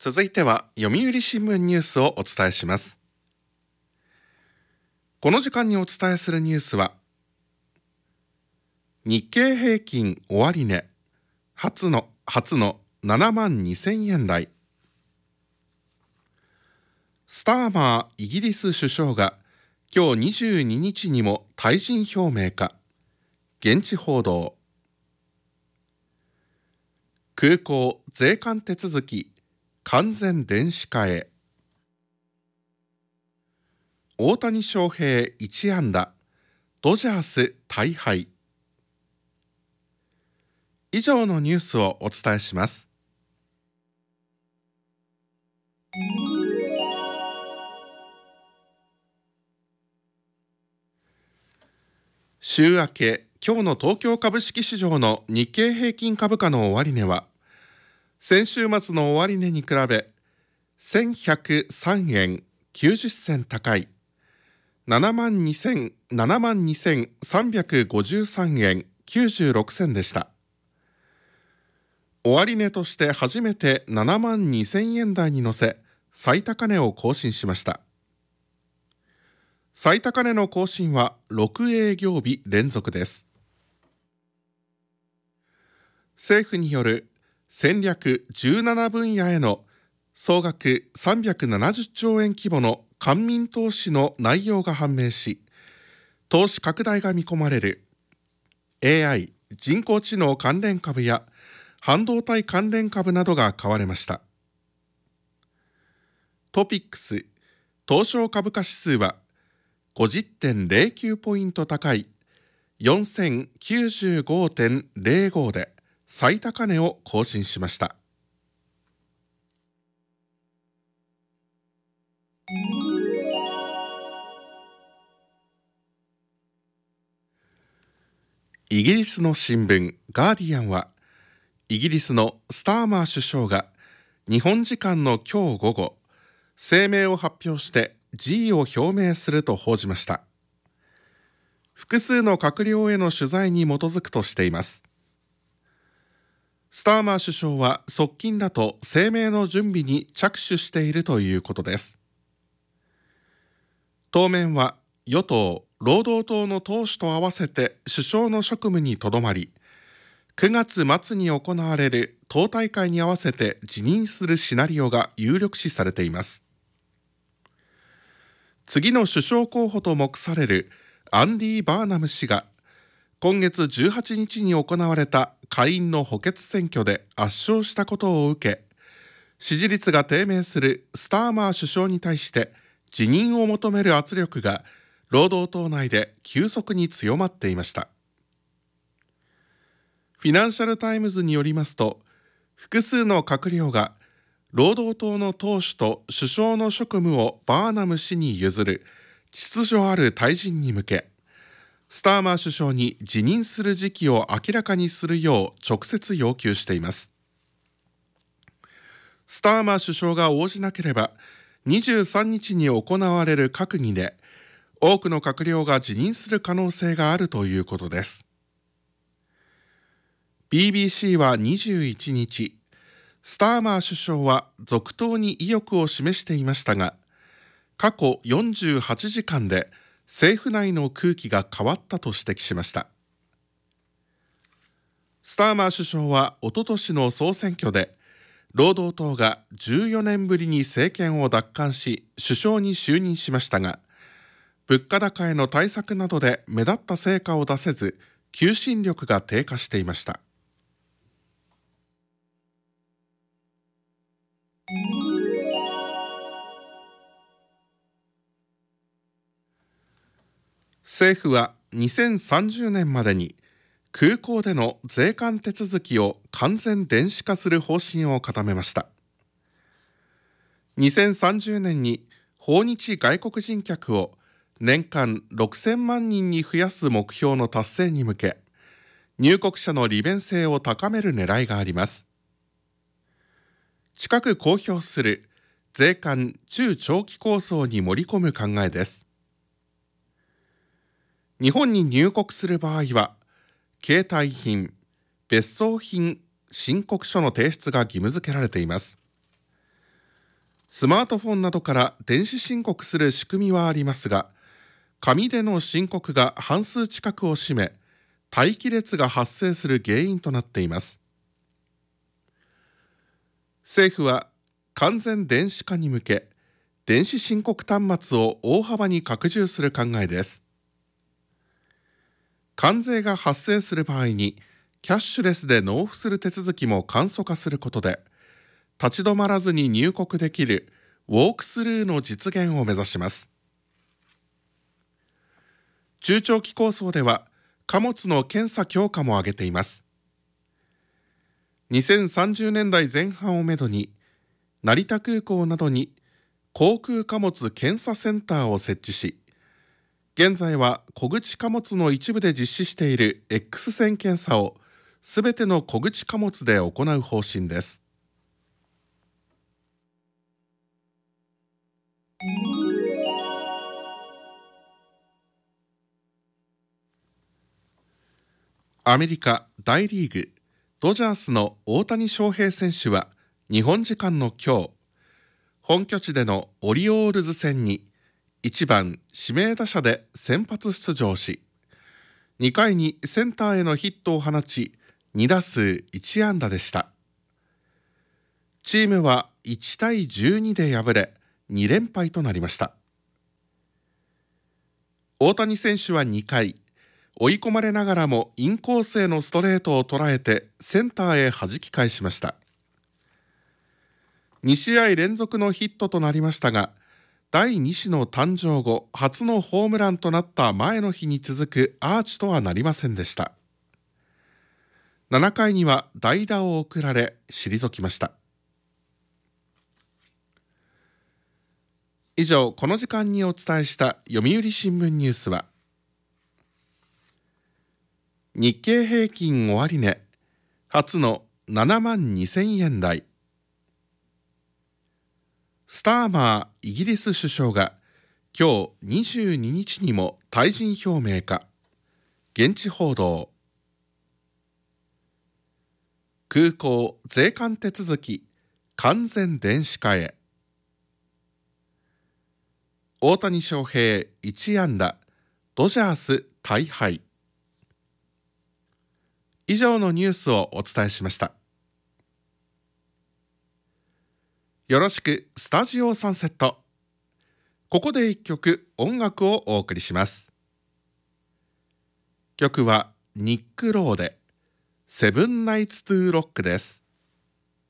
続いては読売新聞ニュースをお伝えします。この時間にお伝えするニュースは、日経平均終値初の7万2000円台。スターマーイギリス首相が今日22日にも退陣表明か。現地報道。空港税関手続き完全電子化へ。大谷翔平1安打、ドジャース大敗。以上のニュースをお伝えします。週明け、今日の東京株式市場の日経平均株価の終値は、先週末の終値に比べ1103円90銭高い72,353円96銭でした。終値として初めて7万2000円台に乗せ、最高値を更新しました。最高値の更新は6営業日連続です。政府による戦略17分野への総額370兆円規模の官民投資の内容が判明し、投資拡大が見込まれる AI 人工知能関連株や半導体関連株などが買われました。トピックス東証株価指数は 50.09 ポイント高い 4095.05 で最高値を更新しました。イギリスの新聞ガーディアンは、イギリスのスターマー首相が日本時間の今日午後、声明を発表して辞意を表明すると報じました。複数の閣僚への取材に基づくとしています。スターマー首相は側近らと声明の準備に着手しているということです。当面は与党・労働党の党首と合わせて首相の職務にとどまり、9月末に行われる党大会に合わせて辞任するシナリオが有力視されています。次の首相候補と目されるアンディ・バーナム氏が今月18日に行われた下院の補欠選挙で圧勝したことを受け、支持率が低迷するスターマー首相に対して辞任を求める圧力が労働党内で急速に強まっていました。フィナンシャルタイムズによりますと、複数の閣僚が労働党の党首と首相の職務をバーナム氏に譲る秩序ある退陣に向け、スターマー首相に辞任する時期を明らかにするよう直接要求しています。スターマー首相が応じなければ、23日に行われる閣議で多くの閣僚が辞任する可能性があるということです。BBC は21日、スターマー首相は続投に意欲を示していましたが、過去48時間で政府内の空気が変わったと指摘しました。スターマー首相はおととしの総選挙で、労働党が14年ぶりに政権を奪還し首相に就任しましたが、物価高への対策などで目立った成果を出せず、求心力が低下していました。政府は2030年までに空港での税関手続きを完全電子化する方針を固めました。2030年に訪日外国人客を年間6000万人に増やす目標の達成に向け、入国者の利便性を高める狙いがあります。近く公表する税関中長期構想に盛り込む考えです。日本に入国する場合は、携帯品、別荘品申告書の提出が義務付けられています。 スマートフォンなどから電子申告する仕組みはありますが、紙での申告が半数近くを占め、待機列が発生する原因となっています。政府は完全電子化に向け、電子申告端末を大幅に拡充する考えです。関税が発生する場合に、キャッシュレスで納付する手続きも簡素化することで、立ち止まらずに入国できるウォークスルーの実現を目指します。中長期構想では、貨物の検査強化も挙げています。2030年代前半をめどに、成田空港などに航空貨物検査センターを設置し、現在は小口貨物の一部で実施している X 線検査をすべての小口貨物で行う方針です。アメリカ大リーグドジャースの大谷翔平選手は日本時間の今日、本拠地でのオリオールズ戦に1番指名打者で先発出場し、2回にセンターへのヒットを放ち、2打数1安打でした。チームは1対12で敗れ、2連敗となりました。大谷選手は2回、追い込まれながらもインコースへのストレートを捉えてセンターへ弾き返しました。2試合連続のヒットとなりましたが、第2子の誕生後初のホームランとなった前の日に続くアーチとはなりませんでした。7回には代打を送られ退きました。以上、この時間にお伝えした読売新聞ニュースは、日経平均終値初の7万2000円台、スターマーイギリス首相が今日22日にも退陣表明か、現地報道。空港税関手続き完全電子化へ。大谷翔平1安打、ドジャース大敗。以上のニュースをお伝えしました。よろしくスタジオサンセット。ここで一曲音楽をお送りします。曲はニック・ローでセブンナイツ・トゥ・ロックです。